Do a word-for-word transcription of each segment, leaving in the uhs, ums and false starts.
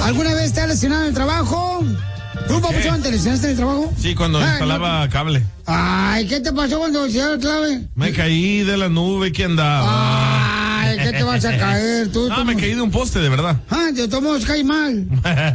¿Alguna vez te has lesionado en el trabajo? ¿Tú, papuchón, te lesionaste en el trabajo? Sí, cuando Ay, instalaba no. cable. Ay, ¿qué te pasó cuando se el clave? Me caí de la nube que andaba. Ay, ¿qué te vas a caer? Tú, no, tú me caí de un poste, de verdad. Ah, de todos modos caí mal.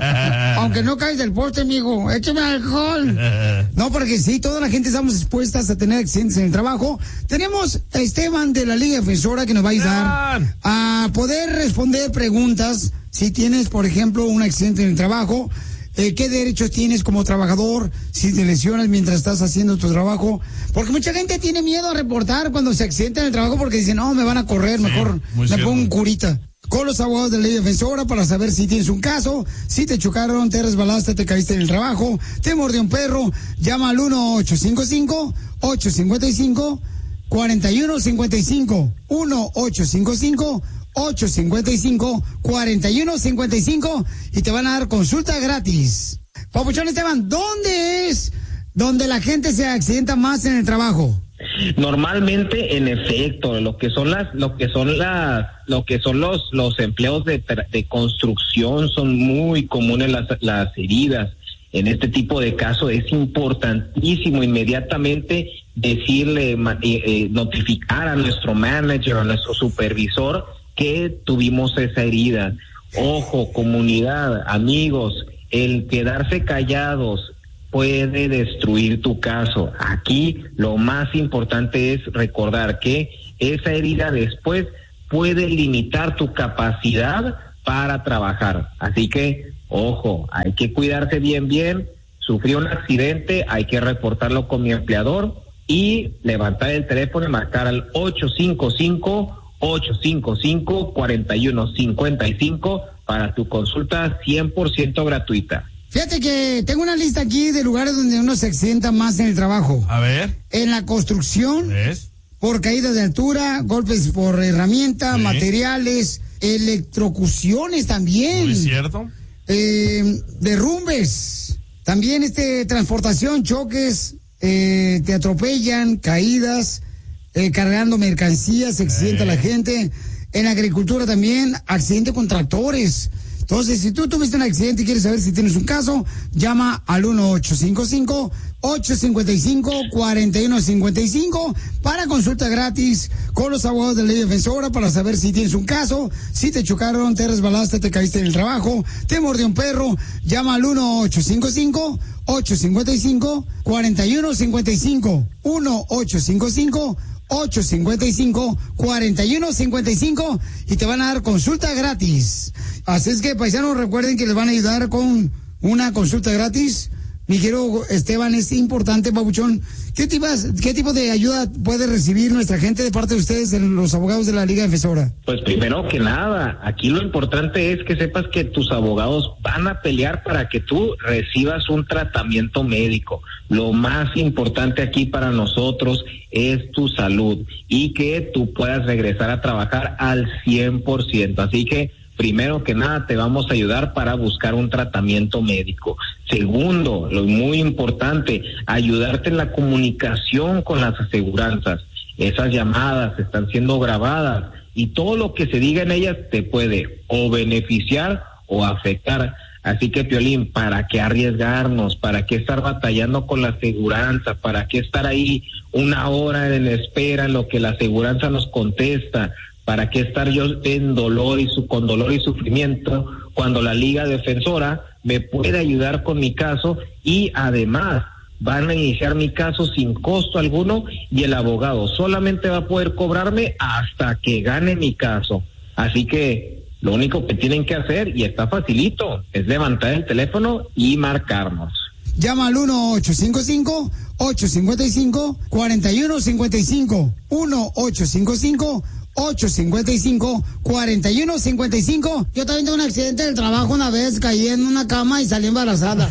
Aunque no caes del poste, amigo. Échame alcohol. No, porque sí, toda la gente estamos expuestas a tener accidentes en el trabajo. Tenemos a Esteban de la Liga Defensora que nos va a ayudar Esteban. a poder responder preguntas. Si tienes, por ejemplo, un accidente en el trabajo, eh, ¿qué derechos tienes como trabajador si te lesionas mientras estás haciendo tu trabajo? Porque mucha gente tiene miedo a reportar cuando se accidenta en el trabajo porque dicen, no, me van a correr, Sí, mejor muy me cierto. pongo un curita. Con los abogados de la Ley Defensora para saber si tienes un caso, si te chocaron, te resbalaste, te caíste en el trabajo, te mordió un perro, llama al uno ocho cinco cinco, ocho cinco cinco, cuatro uno cinco cinco, uno ocho cinco cinco, ocho cinco cinco, cuatro uno cinco cinco y te van a dar consulta gratis. Papuchón Esteban, ¿dónde es donde la gente se accidenta más en el trabajo? Normalmente, en efecto, lo que son las, lo que son las, lo que son los, los empleos de, de construcción son muy comunes las, las heridas. En este tipo de casos es importantísimo inmediatamente decirle, eh, eh, notificar a nuestro manager, a nuestro supervisor que tuvimos esa herida. Ojo, comunidad, amigos, el quedarse callados puede destruir tu caso. Aquí lo más importante es recordar que esa herida después puede limitar tu capacidad para trabajar. Así que, ojo, hay que cuidarse bien, bien. Sufrí un accidente, hay que reportarlo con mi empleador y levantar el teléfono y marcar al ocho cinco cinco, ocho cinco cinco, cuatro uno cinco cinco para tu consulta cien por ciento gratuita. Fíjate que tengo una lista aquí de lugares donde uno se accidenta más en el trabajo. A ver. En la construcción, ¿Ves? por caídas de altura, golpes por herramienta, Sí. materiales, electrocuciones también. Muy cierto. Eh, derrumbes, también este transportación, choques, eh, te atropellan, caídas, eh, cargando mercancías, se accidenta Eh. la gente. En la agricultura también, accidente con tractores. Entonces, si tú tuviste un accidente y quieres saber si tienes un caso, llama al uno ocho cinco cinco, ocho cinco cinco, cuatro uno cinco cinco para consulta gratis con los abogados de la Ley Defensora para saber si tienes un caso, si te chocaron, te resbalaste, te caíste en el trabajo, te mordió un perro, llama al uno ocho cinco cinco, ocho cinco cinco, cuatro uno cinco cinco, uno ocho cinco cinco, ocho cinco cinco, cuatro uno cinco cinco y te van a dar consulta gratis. Así es que, paisanos, recuerden que les van a ayudar con una consulta gratis. Mi querido Esteban, es importante, papuchón. ¿Qué, tipas, ¿Qué tipo de ayuda puede recibir nuestra gente de parte de ustedes, de los abogados de la Liga Defensora? Pues primero que nada, aquí lo importante es que sepas que tus abogados van a pelear para que tú recibas un tratamiento médico. Lo más importante aquí para nosotros es tu salud y que tú puedas regresar a trabajar al cien por ciento. Así que primero que nada, te vamos a ayudar para buscar un tratamiento médico. Segundo, lo muy importante, ayudarte en la comunicación con las aseguranzas. Esas llamadas están siendo grabadas y todo lo que se diga en ellas te puede o beneficiar o afectar. Así que, Piolín, ¿para qué arriesgarnos? ¿Para qué estar batallando con la aseguranza? ¿Para qué estar ahí una hora en espera en lo que la aseguranza nos contesta? ¿Para qué estar yo en dolor y su, con dolor y sufrimiento cuando la Liga Defensora me puede ayudar con mi caso y además van a iniciar mi caso sin costo alguno y el abogado solamente va a poder cobrarme hasta que gane mi caso? Así que lo único que tienen que hacer, y está facilito, es levantar el teléfono y marcarnos. Llama al uno ocho cinco cinco, ocho cinco cinco, cuatro uno cinco cinco, uno ocho cinco cinco, ocho cinco cinco, cuatro uno cinco cinco. Yo también tuve un accidente del trabajo una vez, caí en una cama y salí embarazada.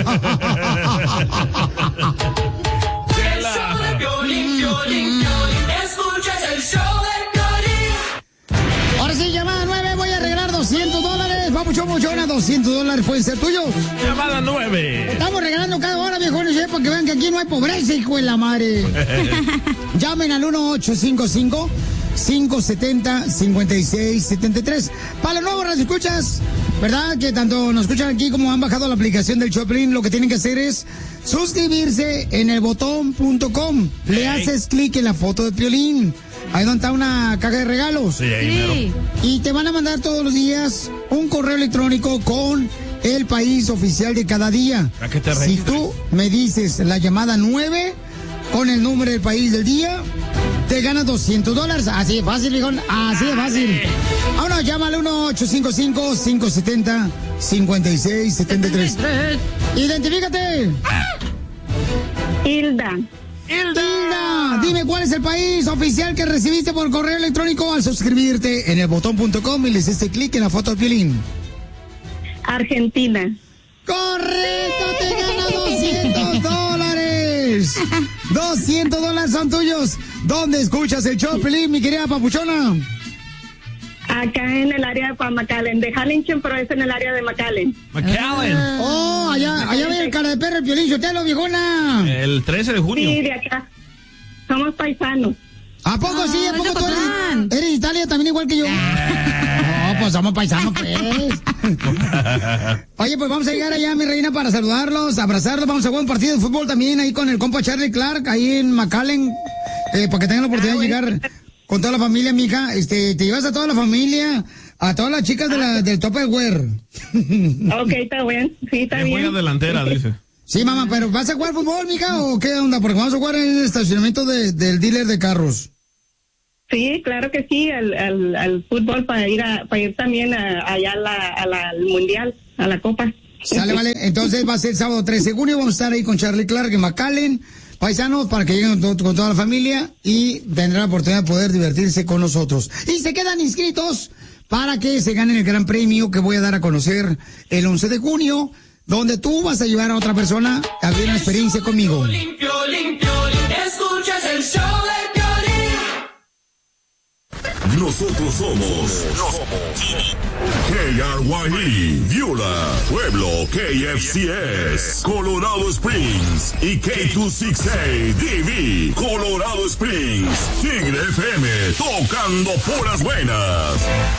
Ahora sí, llamada nueve, voy a regalar doscientos dólares. Vamos, muchona, doscientos dólares pueden ser tuyos. Llamada nueve. Estamos regalando cada hora, viejones, ¿eh? Para que vean que aquí no hay pobreza, hijo de la madre. Llamen al uno ocho cinco cinco, cinco siete cero, cinco seis siete tres. Para los nuevos radioescuchas, ¿verdad? Que tanto nos escuchan aquí como han bajado la aplicación del Choplin, lo que tienen que hacer es suscribirse en el botón punto com. Le haces clic en la foto de Piolín. Ahí donde está una caja de regalos. Sí, ahí sí. Y te van a mandar todos los días un correo electrónico con el país oficial de cada día. ¿A qué te si tú me dices la llamada nueve con el número del país del día, te ganas doscientos dólares. Así de fácil, viejón. Así de fácil. Ahora llámale uno ocho cinco cinco, cinco siete cero, cinco seis siete tres. Identifícate. Hilda. Hilda. Hilda, dime cuál es el país oficial que recibiste por correo electrónico al suscribirte en el botón punto com y le hiciste clic en la foto de Piolín. Argentina. ¡Correcto! ¡Te ganas doscientos dólares! doscientos dólares son tuyos. ¿Dónde escuchas el show, Piolín, mi querida papuchona? Acá en el área de McAllen, de Harlingen, pero es en el área de McAllen. McAllen. Oh, allá, allá ve el cara de perro, el Piolín, Sotelo, viejona. El trece de junio. Sí, de acá. Somos paisanos. ¿A poco sí? ¿A poco tú eres, eres de Italia también igual que yo? No, pues somos paisanos, pues. Oye, pues vamos a llegar allá, mi reina, para saludarlos, abrazarlos. Vamos a jugar un partido de fútbol también ahí con el compa Charlie Clark, ahí en McAllen, eh, para que tengan la oportunidad ah, de llegar con toda la familia, mija. Este, te llevas a toda la familia, a todas las chicas de la, del Tupperware. Ok, está bien. Sí, está bien. Juega delantera, dice. Sí, mamá, pero ¿vas a jugar fútbol, mija, o qué onda? Porque vamos a jugar en el estacionamiento de, del dealer de carros. Sí, claro que sí, al, al, al fútbol para ir a, para ir también a, allá a la, a la, al mundial, a la copa. Sale, vale. Entonces va a ser el sábado trece de junio, vamos a estar ahí con Charlie Clark en McAllen, paisanos, para que lleguen con, con toda la familia y tendrán la oportunidad de poder divertirse con nosotros. Y se quedan inscritos para que se ganen el gran premio que voy a dar a conocer el once de junio, donde tú vas a llevar a otra persona a vivir una experiencia conmigo. Limpio, limpio, escuchas el show de Nosotros somos K R Y E, Viola, Pueblo, K F C S, Colorado Springs y K doscientos sesenta y seis D V, Colorado Springs. Tigre F M, tocando puras buenas.